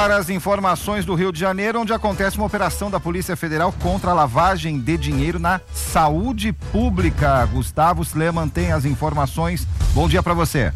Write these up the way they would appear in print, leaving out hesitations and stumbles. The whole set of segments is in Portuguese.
agora as informações do Rio de Janeiro, onde acontece uma operação da Polícia Federal contra a lavagem de dinheiro na saúde pública. Gustavo Sleman tem as informações. Bom dia para você.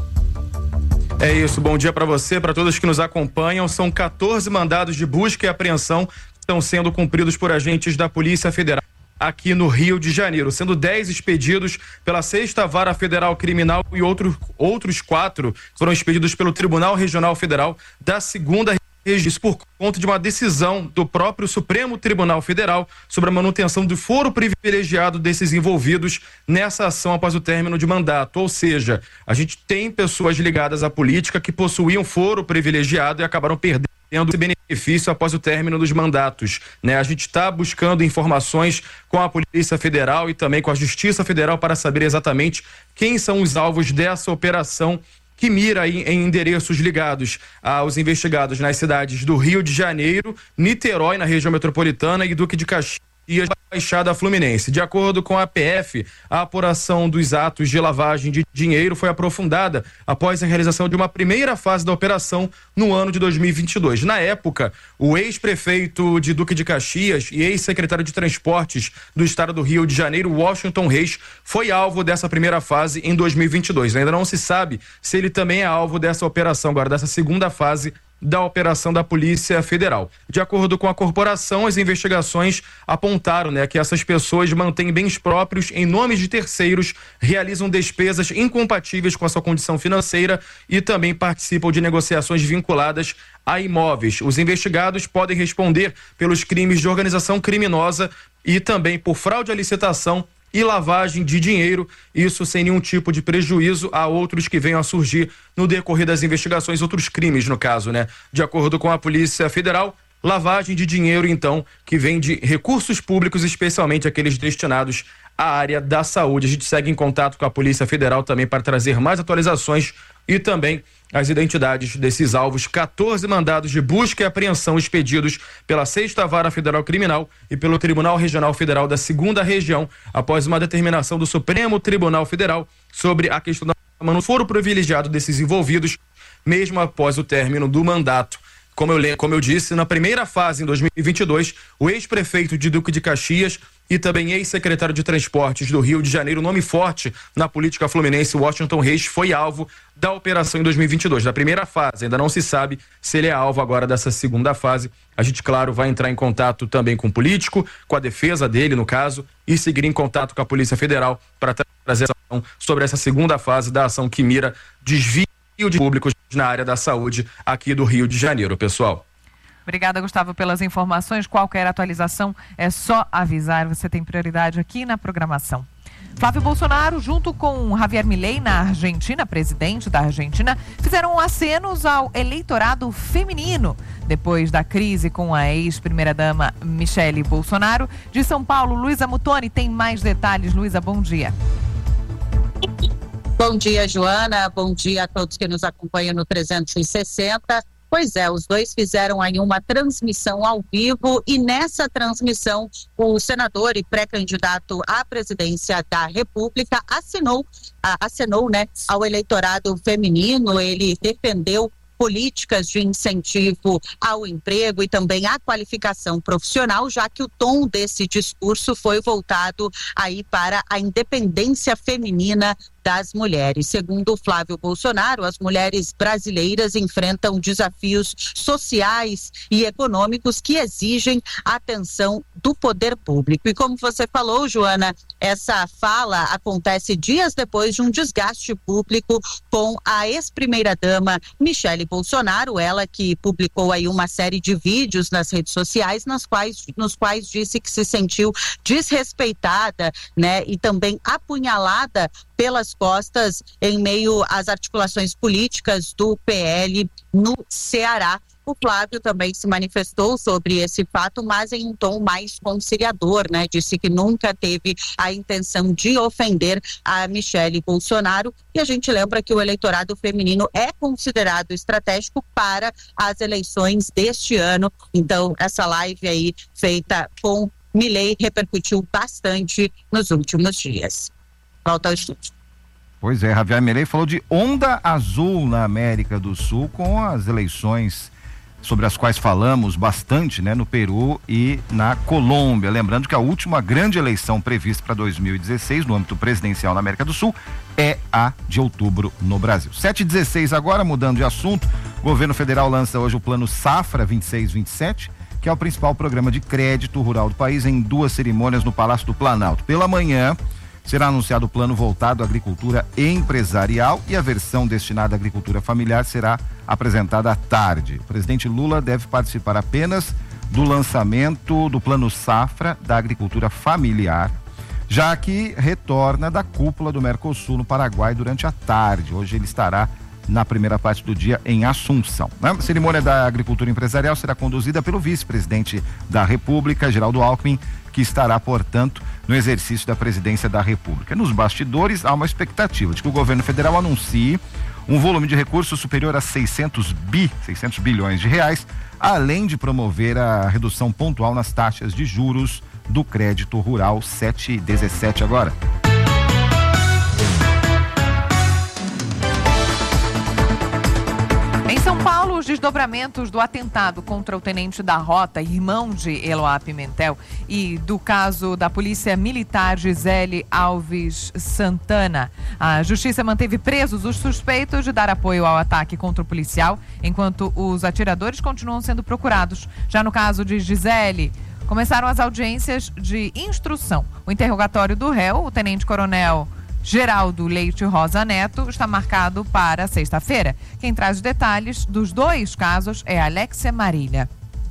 É isso, bom dia para você, para todos que nos acompanham. São 14 mandados de busca e apreensão que estão sendo cumpridos por agentes da Polícia Federal aqui no Rio de Janeiro, sendo 10 expedidos pela 6ª Vara Federal Criminal e outros 4 foram expedidos pelo Tribunal Regional Federal da 2ª Região, por conta de uma decisão do próprio Supremo Tribunal Federal sobre a manutenção do foro privilegiado desses envolvidos nessa ação após o término de mandato. Ou seja, a gente tem pessoas ligadas à política que possuíam foro privilegiado e acabaram perdendo esse benefício após o término dos mandatos, né? A gente está buscando informações com a Polícia Federal e também com a Justiça Federal para saber exatamente quem são os alvos dessa operação que mira em endereços ligados aos investigados nas cidades do Rio de Janeiro, Niterói, na região metropolitana, e Duque de Caxias, Baixada Fluminense. De acordo com a PF, a apuração dos atos de lavagem de dinheiro foi aprofundada após a realização de uma primeira fase da operação no ano de 2022. Na época, o ex-prefeito de Duque de Caxias e ex-secretário de Transportes do estado do Rio de Janeiro, Washington Reis, foi alvo dessa primeira fase em 2022. Ainda não se sabe se ele também é alvo dessa operação, agora dessa segunda fase da operação da Polícia Federal. De acordo com a corporação, as investigações apontaram, que essas pessoas mantêm bens próprios em nome de terceiros, realizam despesas incompatíveis com a sua condição financeira e também participam de negociações vinculadas a imóveis. Os investigados podem responder pelos crimes de organização criminosa e também por fraude à licitação e lavagem de dinheiro, isso sem nenhum tipo de prejuízo a outros que venham a surgir no decorrer das investigações, outros crimes no caso, De acordo com a Polícia Federal, lavagem de dinheiro, então, que vem de recursos públicos, especialmente aqueles destinados à área da saúde. A gente segue em contato com a Polícia Federal também para trazer mais atualizações e também as identidades desses alvos. 14 mandados de busca e apreensão expedidos pela 6ª Vara Federal Criminal e pelo Tribunal Regional Federal da 2ª Região, após uma determinação do Supremo Tribunal Federal sobre a questão do foro privilegiado desses envolvidos, mesmo após o término do mandato. Como eu disse, na primeira fase, em 2022, o ex-prefeito de Duque de Caxias e também ex-secretário de Transportes do Rio de Janeiro, nome forte na política fluminense, Washington Reis, foi alvo da operação em 2022, da primeira fase. Ainda não se sabe se ele é alvo agora dessa segunda fase. A gente, claro, vai entrar em contato também com o político, com a defesa dele, no caso, e seguir em contato com a Polícia Federal para trazer ação sobre essa segunda fase da ação que mira desvio de públicos na área da saúde aqui do Rio de Janeiro, pessoal. Obrigada, Gustavo, pelas informações. Qualquer atualização é só avisar. Você tem prioridade aqui na programação. Flávio Bolsonaro, junto com Javier Milei na Argentina, presidente da Argentina, fizeram acenos ao eleitorado feminino depois da crise com a ex-primeira-dama Michele Bolsonaro. De São Paulo, Luísa Mutoni tem mais detalhes. Luísa, bom dia. Bom dia, Joana. Bom dia a todos que nos acompanham no 360. Pois é, os dois fizeram aí uma transmissão ao vivo e nessa transmissão o senador e pré-candidato à presidência da República acenou, ao eleitorado feminino. Ele defendeu políticas de incentivo ao emprego e também à qualificação profissional, já que o tom desse discurso foi voltado aí para a independência feminina das mulheres. Segundo Flávio Bolsonaro, as mulheres brasileiras enfrentam desafios sociais e econômicos que exigem atenção do poder público. E como você falou, Joana, essa fala acontece dias depois de um desgaste público com a ex-primeira-dama Michele Bolsonaro, ela que publicou aí uma série de vídeos nas redes sociais nos quais disse que se sentiu desrespeitada, e também apunhalada pelas costas em meio às articulações políticas do PL no Ceará. O Flávio também se manifestou sobre esse fato, mas em um tom mais conciliador, Disse que nunca teve a intenção de ofender a Michele Bolsonaro. E a gente lembra que o eleitorado feminino é considerado estratégico para as eleições deste ano. Então, essa live aí feita com Milei repercutiu bastante nos últimos dias. Volta ao estúdio. Pois é, Javier Milei falou de onda azul na América do Sul com as eleições sobre as quais falamos bastante, né, no Peru e na Colômbia. Lembrando que a última grande eleição prevista para 2016, no âmbito presidencial na América do Sul, é a de outubro no Brasil. 7h16 agora, mudando de assunto, o governo federal lança hoje o Plano Safra 26-27, que é o principal programa de crédito rural do país, em 2 cerimônias no Palácio do Planalto. Pela manhã, será anunciado o plano voltado à agricultura empresarial e a versão destinada à agricultura familiar será apresentada à tarde. O presidente Lula deve participar apenas do lançamento do Plano Safra da agricultura familiar, já que retorna da cúpula do Mercosul no Paraguai durante a tarde. Hoje ele estará na primeira parte do dia em Assunção. A cerimônia da agricultura empresarial será conduzida pelo vice-presidente da República, Geraldo Alckmin, que estará, portanto, no exercício da presidência da República. Nos bastidores, há uma expectativa de que o governo federal anuncie um volume de recursos superior a 600 bilhões de reais, além de promover a redução pontual nas taxas de juros do crédito rural. 7h17 agora. Em São Paulo, os desdobramentos do atentado contra o tenente da Rota, irmão de Eloá Pimentel, e do caso da Polícia Militar Gisele Alves Santana. A Justiça manteve presos os suspeitos de dar apoio ao ataque contra o policial, enquanto os atiradores continuam sendo procurados. Já no caso de Gisele, começaram as audiências de instrução. O interrogatório do réu, o tenente-coronel Geraldo Leite Rosa Neto, está marcado para sexta-feira. Quem traz os detalhes dos 2 casos é Alexia Marília.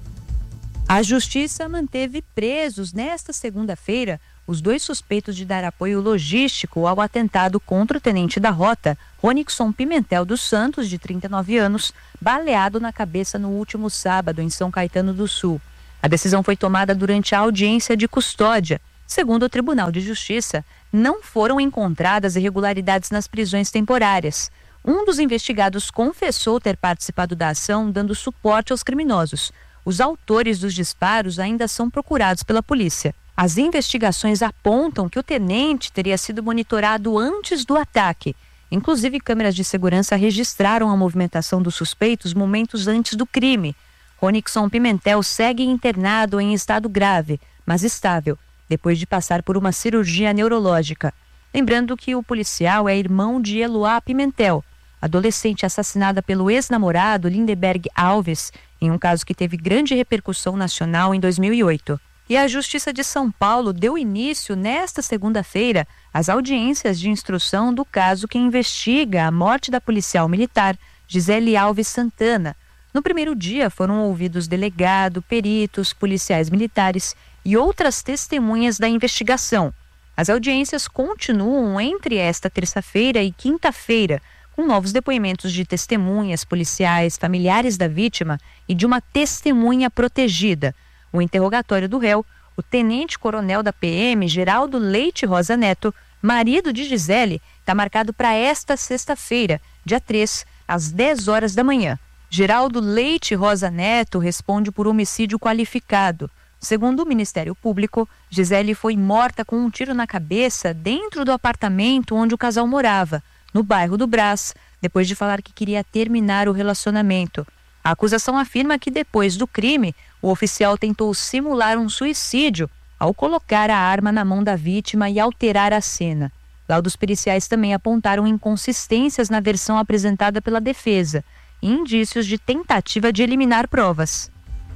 A Justiça manteve presos nesta segunda-feira os 2 suspeitos de dar apoio logístico ao atentado contra o tenente da Rota, Ronixon Pimentel dos Santos, de 39 anos, baleado na cabeça no último sábado em São Caetano do Sul. A decisão foi tomada durante a audiência de custódia. Segundo o Tribunal de Justiça, não foram encontradas irregularidades nas prisões temporárias. Um dos investigados confessou ter participado da ação, dando suporte aos criminosos. Os autores dos disparos ainda são procurados pela polícia. As investigações apontam que o tenente teria sido monitorado antes do ataque. Inclusive, câmeras de segurança registraram a movimentação dos suspeitos momentos antes do crime. Ronixon Pimentel segue internado em estado grave, mas estável, depois de passar por uma cirurgia neurológica. Lembrando que o policial é irmão de Eloá Pimentel, adolescente assassinada pelo ex-namorado Lindeberg Alves, em um caso que teve grande repercussão nacional em 2008. E a Justiça de São Paulo deu início nesta segunda-feira às audiências de instrução do caso que investiga a morte da policial militar Gisele Alves Santana. No primeiro dia foram ouvidos delegado, peritos, policiais militares e outras testemunhas da investigação. As audiências continuam entre esta terça-feira e quinta-feira, com novos depoimentos de testemunhas, policiais, familiares da vítima e de uma testemunha protegida. O interrogatório do réu, o tenente-coronel da PM, Geraldo Leite Rosa Neto, marido de Gisele, está marcado para esta sexta-feira, dia 3, às 10 horas da manhã. Geraldo Leite Rosa Neto responde por homicídio qualificado. Segundo o Ministério Público, Gisele foi morta com um tiro na cabeça dentro do apartamento onde o casal morava, no bairro do Brás, depois de falar que queria terminar o relacionamento. A acusação afirma que depois do crime, o oficial tentou simular um suicídio ao colocar a arma na mão da vítima e alterar a cena. Laudos periciais também apontaram inconsistências na versão apresentada pela defesa e indícios de tentativa de eliminar provas.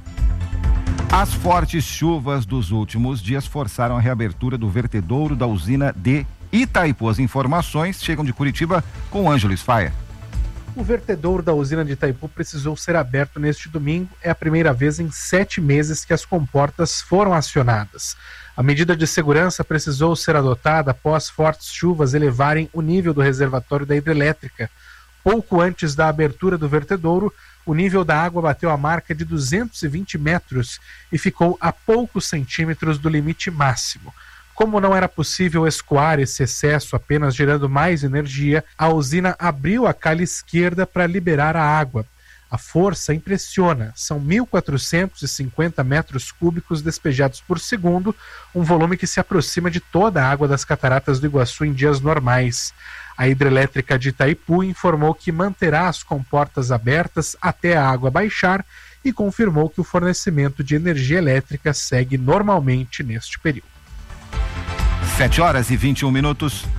As fortes chuvas dos últimos dias forçaram a reabertura do vertedouro da usina de Itaipu. As informações chegam de Curitiba com Ângeles Faia. O vertedouro da usina de Itaipu precisou ser aberto neste domingo. É a primeira vez em 7 meses que as comportas foram acionadas. A medida de segurança precisou ser adotada após fortes chuvas elevarem o nível do reservatório da hidrelétrica. Pouco antes da abertura do vertedouro, o nível da água bateu a marca de 220 metros e ficou a poucos centímetros do limite máximo. Como não era possível escoar esse excesso apenas gerando mais energia, a usina abriu a calha esquerda para liberar a água. A força impressiona, são 1.450 metros cúbicos despejados por segundo, um volume que se aproxima de toda a água das cataratas do Iguaçu em dias normais. A hidrelétrica de Itaipu informou que manterá as comportas abertas até a água baixar e confirmou que o fornecimento de energia elétrica segue normalmente neste período. 7 horas e 21 minutos.